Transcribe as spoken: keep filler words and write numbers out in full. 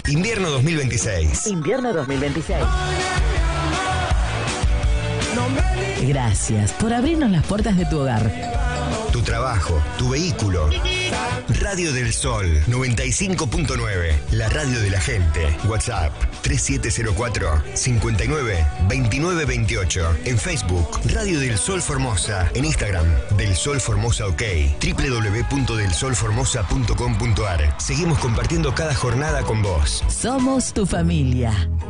Invierno dos mil veintiséis. Invierno dos mil veintiséis. Gracias por abrirnos las puertas de tu hogar. Tu trabajo, tu vehículo. Radio del Sol noventa y cinco punto nueve, la radio de la gente. WhatsApp tres siete cero cuatro, cinco nueve, dos nueve dos ocho. En Facebook, Radio del Sol Formosa. En Instagram, Del Sol Formosa OK. doble u doble u doble u punto del sol formosa punto com punto a r. Seguimos compartiendo cada jornada con vos. Somos tu familia.